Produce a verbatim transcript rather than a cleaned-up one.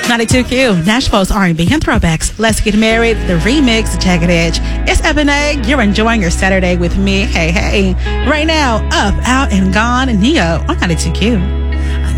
ninety-two Q, Nashville's R and B and throwbacks. Let's Get Married, the remix, Jagged Edge. It's Ebony. You're enjoying your Saturday with me. Hey, hey. Right now, Up, Out, and Gone, Neo on ninety-two Q.